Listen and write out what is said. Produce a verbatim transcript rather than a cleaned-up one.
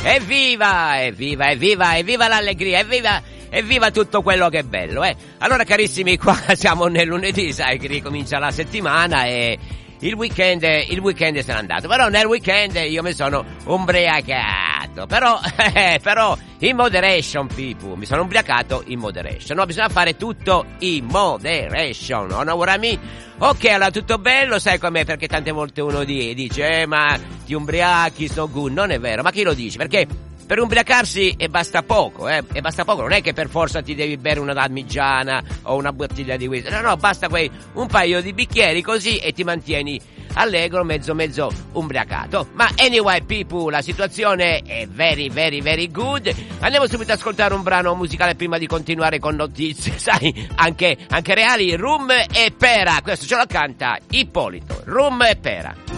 Evviva, evviva, evviva, evviva l'allegria, evviva, evviva tutto quello che è bello, eh. Allora carissimi, qua siamo nel lunedì, sai che ricomincia la settimana e il weekend, il weekend se n'è andato. Però nel weekend io mi sono ubriacato, però, eh, però in moderation, people, mi sono ubriacato in moderation, no, bisogna fare tutto in moderation, no, what I mean? Ok, allora tutto bello, sai com'è, perché tante volte uno dice, eh, ma ti ubriachi, so good, non è vero, ma chi lo dice? Perché per ubriacarsi e basta poco, eh, e basta poco, non è che per forza ti devi bere una damigiana o una bottiglia di whisky, no, no, basta quei un paio di bicchieri così e ti mantieni allegro, mezzo mezzo ubriacato. Ma anyway, people, la situazione è very, very, very good. Andiamo subito ad ascoltare un brano musicale prima di continuare con notizie, sai, anche, anche reali. Rum e pera, questo ce lo canta Ippolito, Rum e pera.